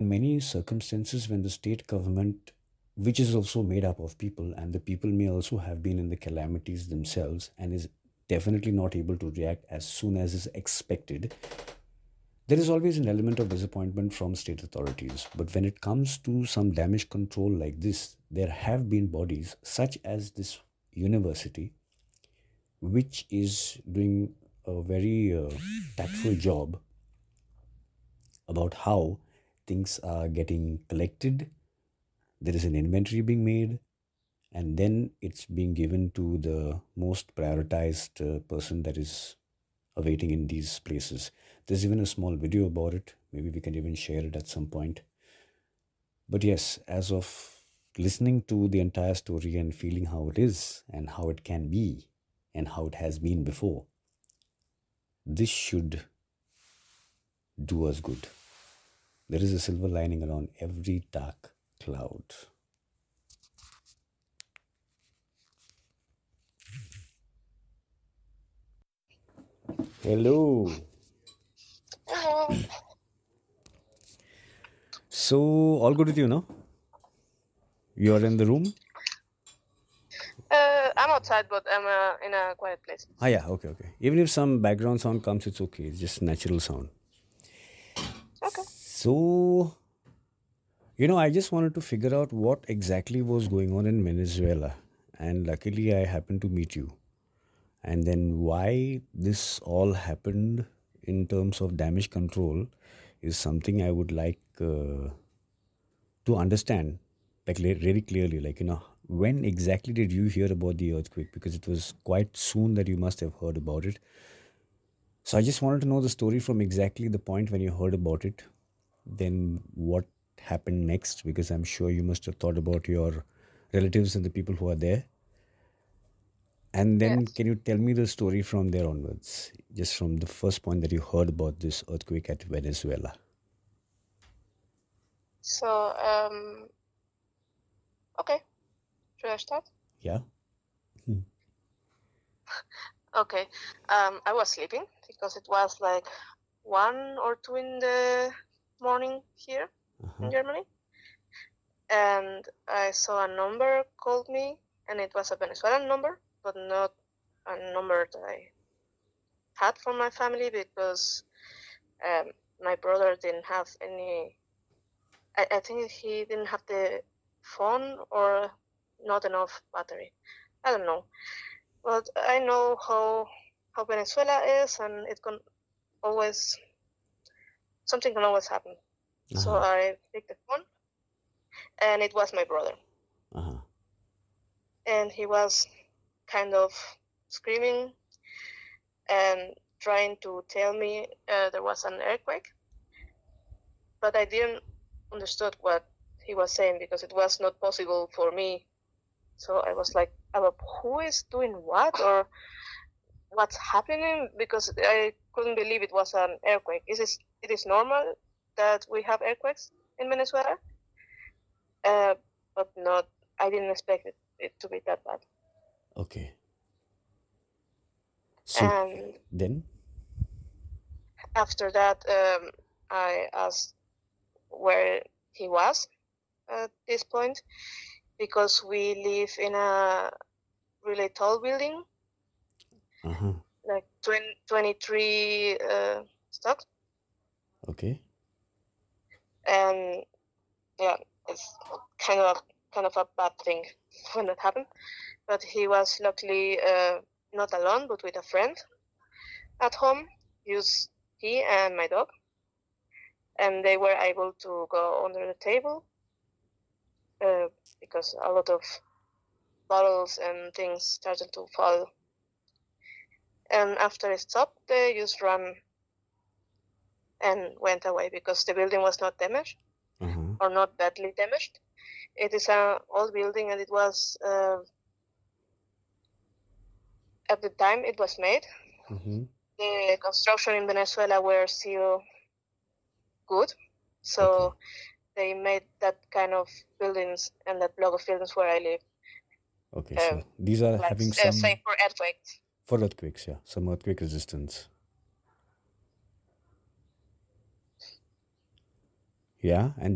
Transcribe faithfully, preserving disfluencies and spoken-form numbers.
many circumstances when the state government, which is also made up of people, and the people may also have been in the calamities themselves and is definitely not able to react as soon as is expected, there is always an element of disappointment from state authorities. But when it comes to some damage control like this, there have been bodies such as this university, which is doing a very uh, tactful job about how things are getting collected. There is an inventory being made, and then it's being given to the most prioritized uh, person that is awaiting in these places. There's even a small video about it. Maybe we can even share it at some point. But yes, as of listening to the entire story and feeling how it is and how it can be and how it has been before, this should do us good. There is a silver lining around every dark cloud. Hello. Hello. So, all good with you, no? You're in the room? Uh, I'm outside, but I'm uh, in a quiet place. Ah, yeah, okay, okay. Even if some background sound comes, it's okay. It's just natural sound. Okay. So, you know, I just wanted to figure out what exactly was going on in Venezuela. And luckily, I happened to meet you. And then why this all happened in terms of damage control is something I would like uh, to understand, like le- really clearly. Like, you know, when exactly did you hear about the earthquake? Because it was quite soon that you must have heard about it. So I just wanted to know the story from exactly the point when you heard about it, then what happened next, because I'm sure you must have thought about your relatives and the people who are there. And then Yes. can you tell me the story from there onwards, just from the first point that you heard about this earthquake at Venezuela? So, um, okay. Should I start? Yeah. Hmm. Okay. Um, I was sleeping because it was like one or two in the morning here Uh-huh. in Germany, and I saw a number called me, and it was a Venezuelan number, but not a number that I had from my family because um, my brother didn't have any. I, I think he didn't have the phone or not enough battery. I don't know, but I know how how Venezuela is, and it can always something can always happen. So Uh-huh. I picked the phone, and it was my brother, Uh-huh. and he was kind of screaming and trying to tell me uh, there was an earthquake, but I didn't understood what he was saying because it was not possible for me. So I was like, "Uh, who is doing what or what's happening?" Because I couldn't believe it was an earthquake. Is this, it is normal that we have earthquakes in Venezuela, uh, but not. I didn't expect it, it to be that bad. Okay. So And then? after that, um, I asked where he was at this point because we live in a really tall building, Uh-huh. like twenty, twenty-three uh, stocks, Okay. and yeah, it's kind of kind of a bad thing when that happened. But he was luckily uh, not alone, but with a friend at home. Use he and my dog, and they were able to go under the table uh, because a lot of bottles and things started to fall. And after it stopped, they just ran and went away because the building was not damaged Uh-huh. or not badly damaged. It is an old building, and it was uh, at the time it was made. Mm-hmm. The construction in Venezuela were still good, so Okay. they made that kind of buildings and that block of buildings where I live, Okay. um, So these are like having uh, safe some for earthquakes. for earthquakes, yeah. Some earthquake resistance. Yeah. And